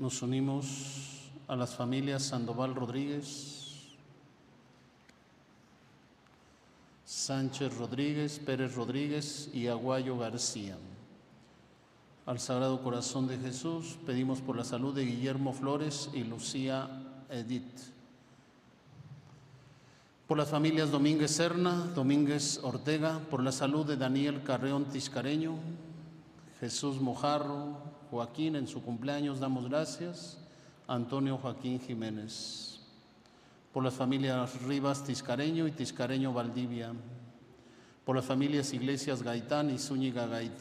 Nos unimos a las familias Sandoval Rodríguez, Sánchez Rodríguez, Pérez Rodríguez y Aguayo García. Al Sagrado Corazón de Jesús pedimos por la salud de Guillermo Flores y Lucía Edith. Por las familias Domínguez Serna, Domínguez Ortega, por la salud de Daniel Carreón Tiscareño, Jesús Mojarro, Joaquín, en su cumpleaños damos gracias, Antonio Joaquín Jiménez. Por las familias Rivas Tiscareño y Tiscareño Valdivia. Por las familias Iglesias Gaitán y Zúñiga Gaitán.